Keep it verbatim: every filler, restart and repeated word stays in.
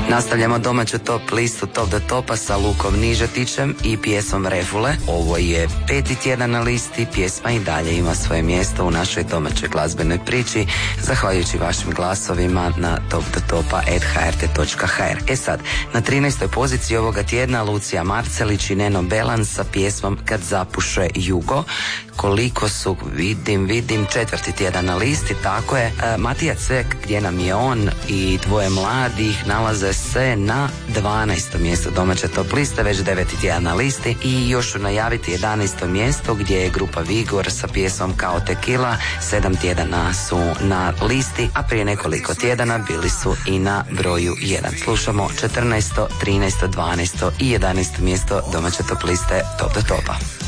Nastavljamo domaću top listu Top do Topa sa Lukom Nižetićem i pjesmom Refule. Ovo je peti tjedan na listi, pjesma i dalje ima svoje mjesto u našoj domaćoj glazbenoj priči, zahvaljujući vašim glasovima na top do topa at h r t dot h r. E sad, na trinaestoj poziciji ovoga tjedna Lucija Marcelić i Neno Belan sa pjesmom Kad zapuše jugo. Koliko su, vidim, vidim, četvrti tjedan na listi, tako je. E, Matija Cvek, Gdje nam je on i Dvoje mladih nalaze se na dvanaestom mjestu domaće top liste, već deveti tjedan na listi, i još ću najaviti jedanaesto mjesto gdje je grupa Vigor sa pjesmom Kao Tekila. Sedam tjedana su na listi, a prije nekoliko tjedana bili su i na broju jedan. Slušamo četrnaesto, trinaesto, dvanaesto i jedanaesto mjesto domaće top liste Top do Topa.